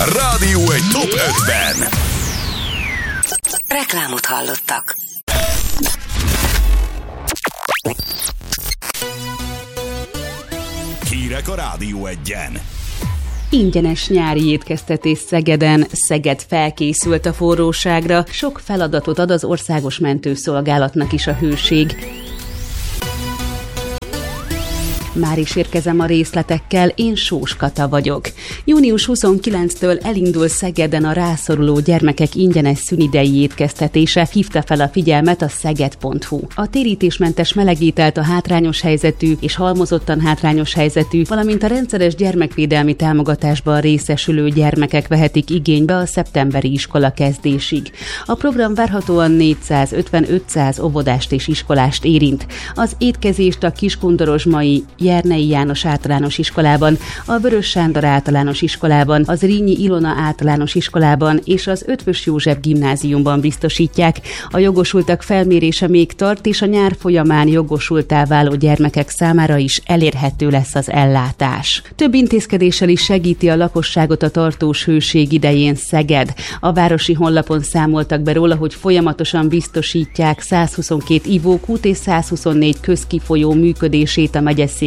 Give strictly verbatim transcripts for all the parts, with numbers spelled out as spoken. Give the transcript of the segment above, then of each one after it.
Rádió egy top ötven. Reklámot hallottak. Hírek a Rádió egyen. Ingyenes nyári étkeztetés Szegeden. Szeged felkészült a forróságra, sok feladatot ad az országos mentőszolgálatnak is a hőség. Már is érkezem a részletekkel, én Sós Kata vagyok. június huszonkilencedikétől elindul Szegeden a rászoruló gyermekek ingyenes szünidei étkeztetése, hívta fel a figyelmet a szeged pont hu. A térítésmentes melegételt a hátrányos helyzetű és halmozottan hátrányos helyzetű, valamint a rendszeres gyermekvédelmi támogatásban részesülő gyermekek vehetik igénybe a szeptemberi iskola kezdésig. A program várhatóan négyszázötven-ötszáz óvodást és iskolást érint. Az étkezést a Kiskundorozsmai Jernei János általános iskolában, a Vörös Sándor általános iskolában, az Rínyi Ilona általános iskolában és az Eötvös József gimnáziumban biztosítják. A jogosultak felmérése még tart, és a nyár folyamán jogosulttá váló gyermekek számára is elérhető lesz az ellátás. Több intézkedéssel is segíti a lakosságot a tartós hőség idején Szeged. A városi honlapon számoltak be róla, hogy folyamatosan biztosítják százhuszonkét ivókút és százhuszonnégy közkifolyó működését a megyeszékhelyen.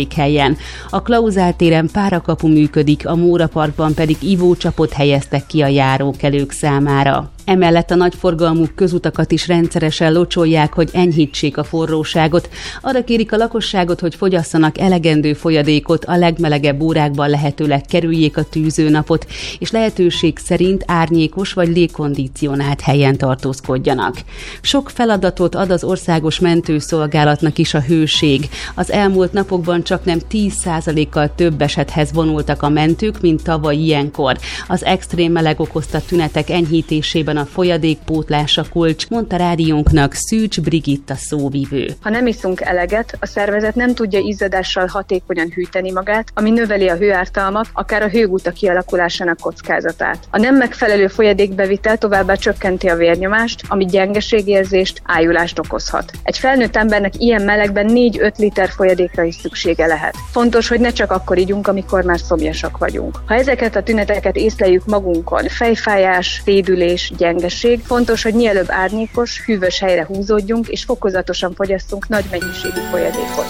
A Klauzál téren párakapu működik, a Móra Parkban pedig ivócsapot helyeztek ki a járókelők számára. Emellett a nagyforgalmú közutakat is rendszeresen locsolják, hogy enyhítsék a forróságot. Arra kérik a lakosságot, hogy fogyasszanak elegendő folyadékot, a legmelegebb órákban lehetőleg kerüljék a tűzőnapot, és lehetőség szerint árnyékos vagy légkondicionált helyen tartózkodjanak. Sok feladatot ad az országos mentőszolgálatnak is a hőség. Az elmúlt napokban csaknem tíz százalékkal több esethez vonultak a mentők, mint tavaly ilyenkor. Az extrém meleg okozta tünetek enyhítésében a folyadékpótlás a kulcs, mondta rádiónknak Szűcs Brigitta szóvivő. Ha nem iszunk eleget, a szervezet nem tudja izzadással hatékonyan hűteni magát, ami növeli a hőártalmat, akár a hőguta kialakulásának kockázatát. A nem megfelelő folyadékbevitel továbbá csökkenti a vérnyomást, ami gyengeségérzést, ájulást okozhat. Egy felnőtt embernek ilyen melegben négy-öt liter folyadékra is szüksége lehet. Fontos, hogy ne csak akkor igyunk, amikor már szomjasak vagyunk. Ha ezeket a tüneteket észleljük magunkon, fejfájás, szédülés, gyengeség, fontos, hogy mielőbb árnyékos, hűvös helyre húzódjunk, és fokozatosan fogyasszunk nagy mennyiségű folyadékot.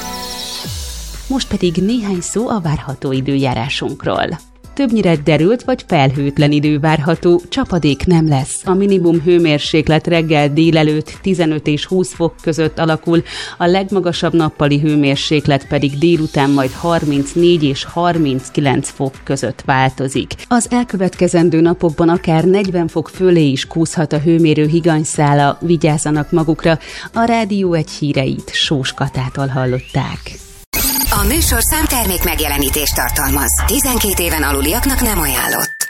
Most pedig néhány szó a várható időjárásunkról. Többnyire derült vagy felhőtlen idő várható, csapadék nem lesz. A minimum hőmérséklet reggel délelőtt tizenöt és húsz fok között alakul, a legmagasabb nappali hőmérséklet pedig délután majd harmincnégy és harminckilenc fok között változik. Az elkövetkezendő napokban akár negyven fok fölé is kúszhat a hőmérő higanyszála, vigyázzanak magukra. A Rádió egy híreit Sós Katától hallották. A műsorszám termék megjelenítést tartalmaz. tizenkét éven aluliaknak nem ajánlott.